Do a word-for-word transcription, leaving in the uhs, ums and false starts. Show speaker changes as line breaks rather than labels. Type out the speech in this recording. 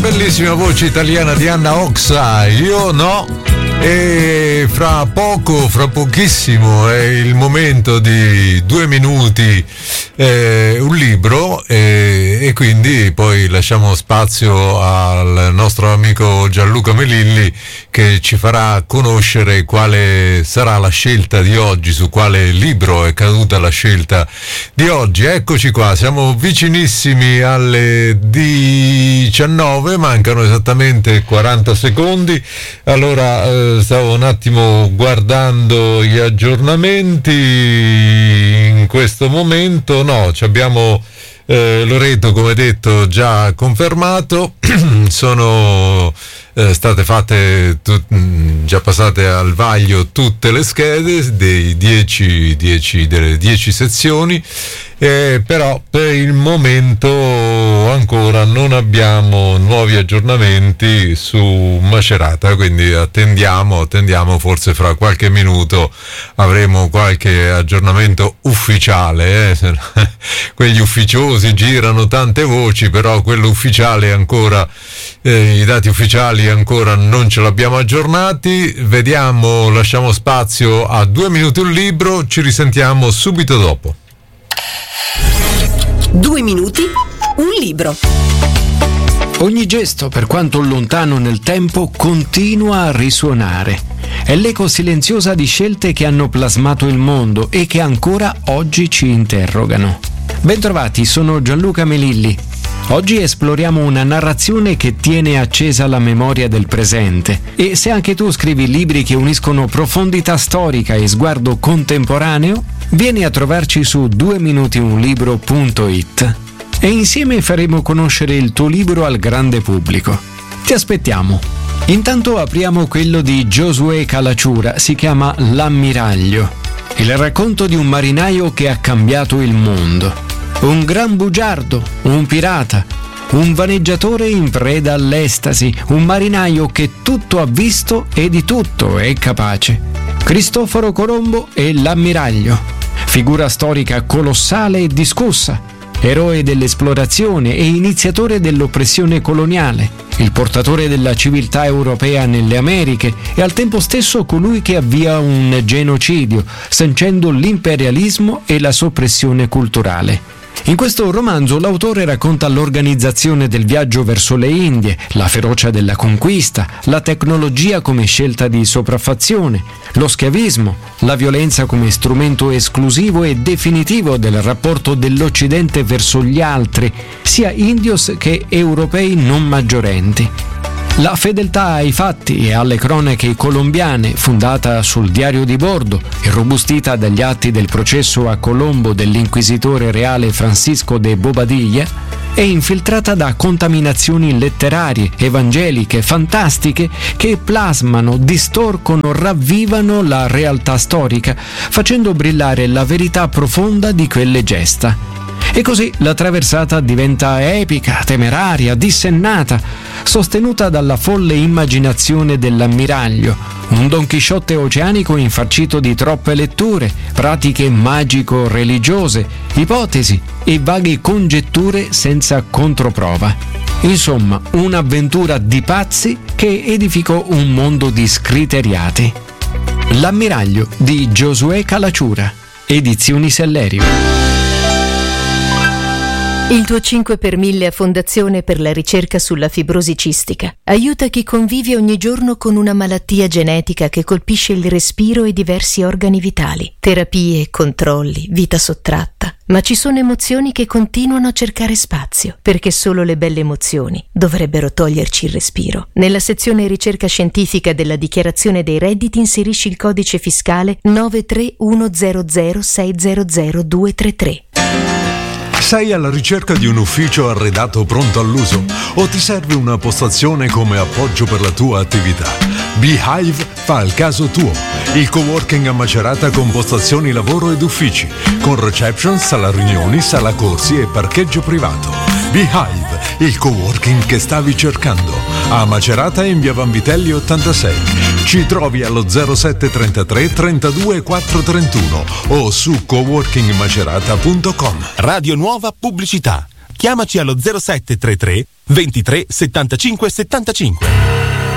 bellissima voce italiana di Anna Oxa, io no. E fra poco, fra pochissimo è il momento di due minuti, eh, un libro, eh, e quindi poi lasciamo spazio al nostro amico Gianluca Melilli che ci farà conoscere quale sarà la scelta di oggi, su quale libro è caduta la scelta di oggi. Eccoci qua, siamo vicinissimi alle diciannove, mancano esattamente quaranta secondi. Allora eh, stavo un attimo guardando gli aggiornamenti in questo momento. No, ci abbiamo eh, Loreto, come detto, già confermato. Sono eh, state fatte tut, già passate al vaglio tutte le schede dei dieci, dieci delle dieci sezioni, eh, però per il momento ancora non abbiamo nuovi aggiornamenti su Macerata, quindi attendiamo, attendiamo forse fra qualche minuto avremo qualche aggiornamento ufficiale, eh? Quegli ufficiosi girano tante voci, però quello ufficiale ancora, eh, i dati ufficiali ancora non ce l'abbiamo aggiornati. Vediamo, lasciamo spazio a due minuti un libro, ci risentiamo subito dopo.
Due minuti un libro.
Ogni gesto, per quanto lontano nel tempo, continua a risuonare. È l'eco silenziosa di scelte che hanno plasmato il mondo e che ancora oggi ci interrogano. Bentrovati, sono Gianluca Melilli. Oggi esploriamo una narrazione che tiene accesa la memoria del presente. E se anche tu scrivi libri che uniscono profondità storica e sguardo contemporaneo, vieni a trovarci su due minuti un libro punto it e insieme faremo conoscere il tuo libro al grande pubblico. Ti aspettiamo. Intanto apriamo quello di Giosuè Calacciura, si chiama L'ammiraglio. Il racconto di un marinaio che ha cambiato il mondo. Un gran bugiardo, un pirata, un vaneggiatore in preda all'estasi, un marinaio che tutto ha visto e di tutto è capace. Cristoforo Colombo e l'ammiraglio, figura storica colossale e discussa, eroe dell'esplorazione e iniziatore dell'oppressione coloniale, il portatore della civiltà europea nelle Americhe e al tempo stesso colui che avvia un genocidio, sancendo l'imperialismo e la soppressione culturale. In questo romanzo l'autore racconta l'organizzazione del viaggio verso le Indie, la ferocia della conquista, la tecnologia come scelta di sopraffazione, lo schiavismo, la violenza come strumento esclusivo e definitivo del rapporto dell'Occidente verso gli altri, sia indios che europei non maggiorenti. La fedeltà ai fatti e alle cronache colombiane, fondata sul diario di bordo, irrobustita dagli atti del processo a Colombo dell'inquisitore reale Francisco de Bobadilla, è infiltrata da contaminazioni letterarie, evangeliche, fantastiche, che plasmano, distorcono, ravvivano la realtà storica, facendo brillare la verità profonda di quelle gesta. E così la traversata diventa epica, temeraria, dissennata, sostenuta dalla folle immaginazione dell'ammiraglio, un Don Chisciotte oceanico infarcito di troppe letture, pratiche magico-religiose, ipotesi e vaghe congetture senza controprova. Insomma, un'avventura di pazzi che edificò un mondo di scriteriati. L'ammiraglio di Giosuè Calacciura, Edizioni Sellerio.
Il tuo cinque per mille a Fondazione per la ricerca sulla fibrosi cistica aiuta chi convive ogni giorno con una malattia genetica che colpisce il respiro e diversi organi vitali. Terapie, controlli, vita sottratta. Ma ci sono emozioni che continuano a cercare spazio, perché solo le belle emozioni dovrebbero toglierci il respiro. Nella sezione ricerca scientifica della dichiarazione dei redditi inserisci il codice fiscale nove tre uno zero zero sei zero zero due tre tre.
Sei alla ricerca di un ufficio arredato pronto all'uso o ti serve una postazione come appoggio per la tua attività? Beehive fa il caso tuo. Il coworking a Macerata con postazioni lavoro ed uffici, con reception, sala riunioni, sala corsi e parcheggio privato. Beehive, il coworking che stavi cercando. A Macerata in via Vanvitelli ottantasei. Ci trovi allo zero sette trentatré trentadue quattro trentuno o su coworking macerata punto com.
Radio Nuova Pubblicità. chiamaci allo zero sette tre tre ventitré settantacinque settantacinque.